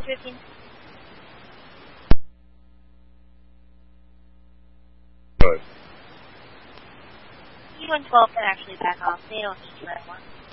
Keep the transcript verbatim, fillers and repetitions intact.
two fifteen. Good. E one twelve can actually back off. They don't need you anymore.